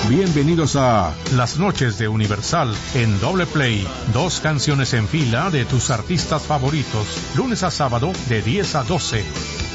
Bienvenidos a Las Noches de Universal en Doble Play. 2 canciones en fila de tus artistas favoritos, lunes a sábado de 10 a 12.